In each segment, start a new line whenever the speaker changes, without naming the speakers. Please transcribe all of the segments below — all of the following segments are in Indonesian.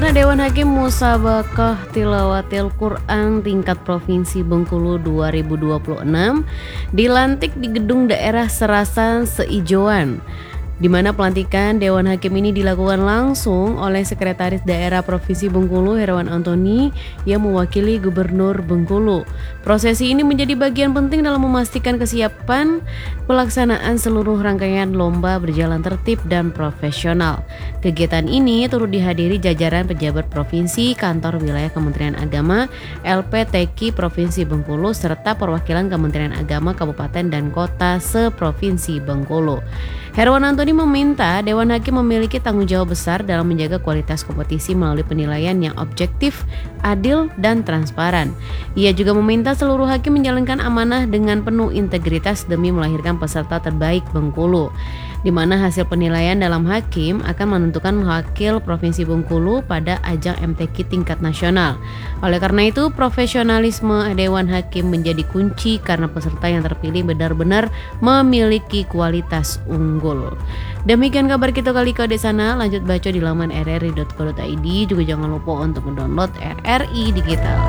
Pelaksana Dewan Hakim Musabaqah Tilawatil Quran tingkat Provinsi Bengkulu 2026 dilantik di Gedung Daerah Serasan Seijauan, di mana pelantikan Dewan Hakim ini dilakukan langsung oleh Sekretaris Daerah Provinsi Bengkulu Herawan Antoni yang mewakili Gubernur Bengkulu. Prosesi ini menjadi bagian penting dalam memastikan kesiapan pelaksanaan seluruh rangkaian lomba berjalan tertib dan profesional. Kegiatan ini turut dihadiri jajaran pejabat provinsi, kantor wilayah Kementerian Agama, LPTQ Provinsi Bengkulu, serta perwakilan Kementerian Agama Kabupaten dan Kota se-Provinsi Bengkulu. Herawan Antoni meminta Dewan Hakim memiliki tanggung jawab besar dalam menjaga kualitas kompetisi melalui penilaian yang objektif, adil, dan transparan. Ia juga meminta seluruh hakim menjalankan amanah dengan penuh integritas demi melahirkan peserta terbaik Bengkulu, di mana hasil penilaian dalam hakim akan menentukan wakil Provinsi Bengkulu pada ajang MTQ tingkat nasional. Oleh karena itu, profesionalisme Dewan Hakim menjadi kunci karena peserta yang terpilih benar-benar memiliki kualitas unggul. Demikian kabar kita kali ke sana. Lanjut baca di laman rri.co.id. Juga jangan lupa untuk mendownload RRI Digital.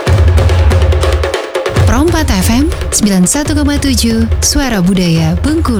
Pro 4 FM 91,7 Suara Budaya Bengkulu.